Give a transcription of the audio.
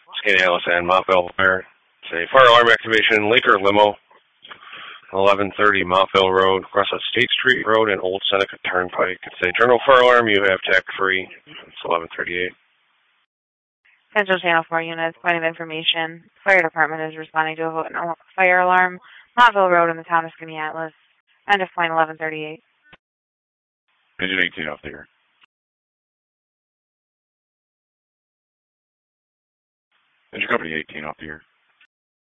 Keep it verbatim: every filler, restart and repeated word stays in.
Skaneateles and Montville Fire. Say fire alarm activation, Laker Limo, eleven thirty Montville Road, across the State Street Road and Old Seneca Turnpike. It's a general fire alarm. You have tact free. It's eleven thirty-eight. Central Channel four units, point of information. Fire department is responding to a fire alarm, Montville Road in the town of Skaneateles. End of point eleven thirty-eight. Engine eighteen off the air. Engine company eighteen off the air.